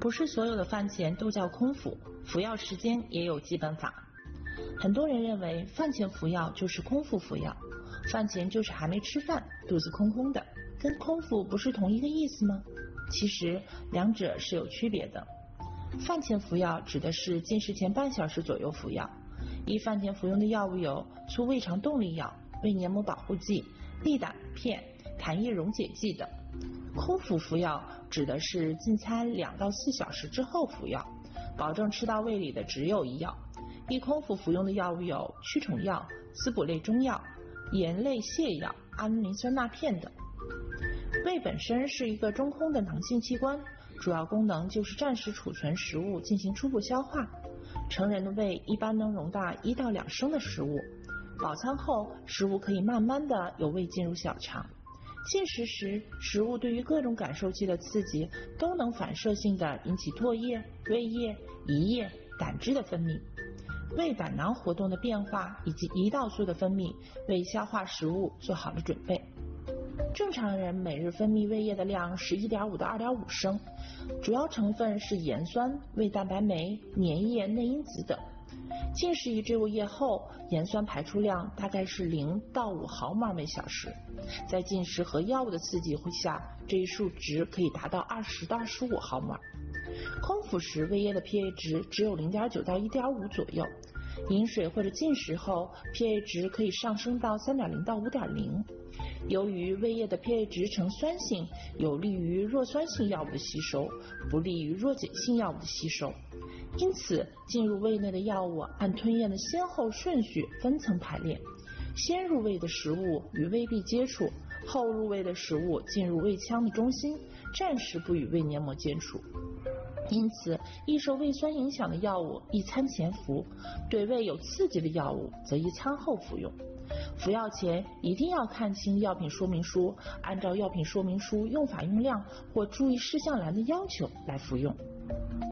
不是所有的饭前都叫空腹，服药时间也有基本法。很多人认为饭前服药就是空腹服药，饭前就是还没吃饭，肚子空空的，跟空腹不是同一个意思吗？其实两者是有区别的。饭前服药指的是进食前半小时左右服药，宜饭前服用的药物有促胃肠动力药、胃黏膜保护剂、利胆片、痰液溶解剂等。空腹服药指的是进餐2到4小时之后服药，保证吃到胃里的只有一药。宜空腹服用的药物有驱虫药、滋补类中药、盐类泻药、阿司匹酸钠片等。胃本身是一个中空的囊性器官，主要功能就是暂时储存食物进行初步消化。成人的胃一般能容纳1到2升的食物，饱餐后食物可以慢慢的由胃进入小肠。进食时，食物对于各种感受器的刺激都能反射性的引起唾液、胃液、胰液、胆汁的分泌。胃胆囊活动的变化以及胰岛素的分泌为消化食物做好了准备。正常人每日分泌胃液的量是 1.5 到 2.5 升，主要成分是盐酸、胃蛋白酶、粘液、内因子等。进食一坠物液后，盐酸排出量大概是0到5毫摩尔每小时，在进食和药物的刺激下，这一数值可以达到20到25毫摩尔。空腹时胃液的 pH 值只有 0.9 到 1.5 左右，饮水或者进食后 pH 值可以上升到 3.0 到 5.0。由于胃液的 pH 值呈酸性，有利于弱酸性药物的吸收，不利于弱碱性药物的吸收，因此进入胃内的药物按吞咽的先后顺序分层排列，先入胃的食物与胃壁接触，后入胃的食物进入胃腔的中心，暂时不与胃黏膜接触。因此易受胃酸影响的药物宜餐前服，对胃有刺激的药物则宜餐后服用。服药前一定要看清药品说明书，按照药品说明书用法用量或注意事项栏的要求来服用。